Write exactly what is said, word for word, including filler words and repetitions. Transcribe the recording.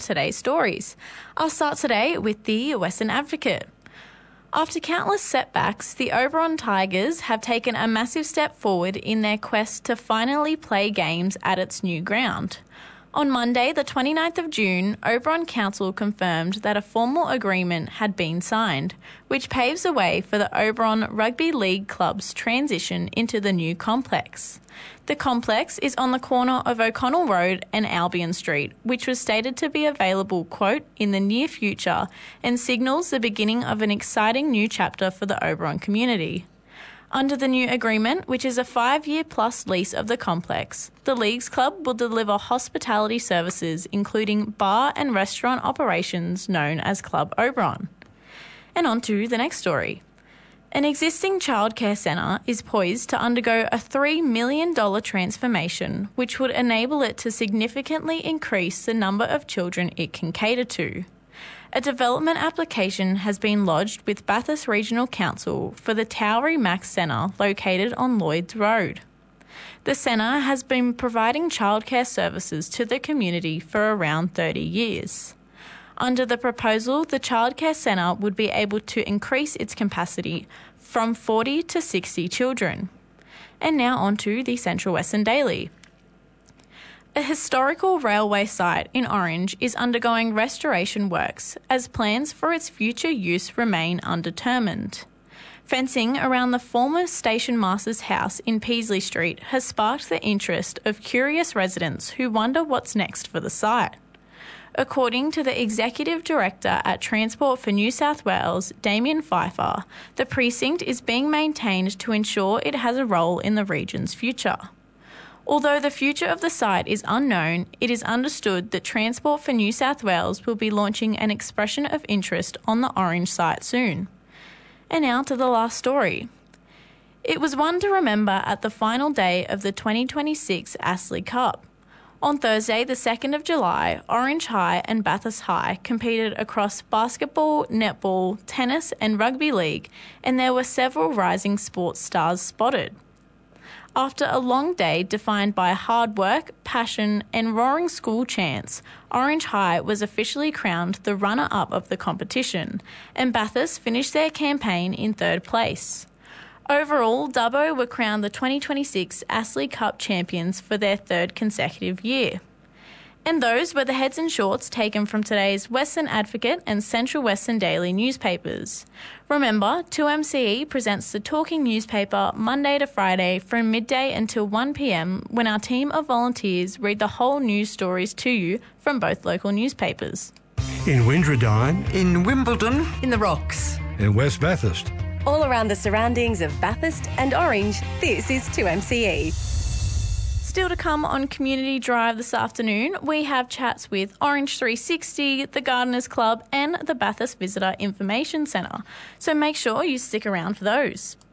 today's stories. I'll start today with the Western Advocate. After countless setbacks, the Oberon Tigers have taken a massive step forward in their quest to finally play games at its new ground. On Monday, the twenty-ninth of June, Oberon Council confirmed that a formal agreement had been signed, which paves the way for the Oberon Rugby League Club's transition into the new complex. The complex is on the corner of O'Connell Road and Albion Street, which was stated to be available, quote, in the near future, and signals the beginning of an exciting new chapter for the Oberon community. Under the new agreement, which is a five-year plus lease of the complex, the Leagues Club will deliver hospitality services including bar and restaurant operations known as Club Oberon. And on to the next story. An existing childcare centre is poised to undergo a three million dollars transformation, which would enable it to significantly increase the number of children it can cater to. A development application has been lodged with Bathurst Regional Council for the Towery Max Centre located on Lloyds Road. The centre has been providing childcare services to the community for around thirty years. Under the proposal, the childcare centre would be able to increase its capacity from forty to sixty children. And now on to the Central Western Daily. A historical railway site in Orange is undergoing restoration works as plans for its future use remain undetermined. Fencing around the former station master's house in Peasley Street has sparked the interest of curious residents who wonder what's next for the site. According to the Executive Director at Transport for New South Wales, Damien Pfeiffer, the precinct is being maintained to ensure it has a role in the region's future. Although the future of the site is unknown, it is understood that Transport for New South Wales will be launching an expression of interest on the Orange site soon. And now to the last story. It was one to remember at the final day of the twenty twenty-six Astley Cup. On Thursday, the second of July, Orange High and Bathurst High competed across basketball, netball, tennis and rugby league, and there were several rising sports stars spotted. After a long day defined by hard work, passion and roaring school chants, Orange High was officially crowned the runner-up of the competition, and Bathurst finished their campaign in third place. Overall, Dubbo were crowned the twenty twenty-six Astley Cup champions for their third consecutive year. And those were the heads and shorts taken from today's Western Advocate and Central Western Daily newspapers. Remember, two M C E presents the Talking Newspaper Monday to Friday from midday until one p m when our team of volunteers read the whole news stories to you from both local newspapers. In Windradine, in Wimbledon, in the Rocks, in West Bathurst. All around the surroundings of Bathurst and Orange, this is two M C E. Still to come on Community Drive this afternoon, we have chats with Orange three sixty, the Gardeners Club and the Bathurst Visitor Information Centre. So make sure you stick around for those.